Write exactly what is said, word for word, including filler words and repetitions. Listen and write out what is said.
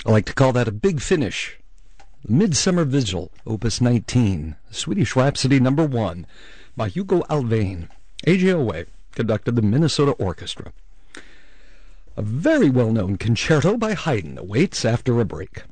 I like to call that a big finish. The Midsummer Vigil, Opus nineteen, Swedish Rhapsody number one, by Hugo Alfvén. A J O A conducted the Minnesota Orchestra. A very well-known concerto by Haydn awaits after a break.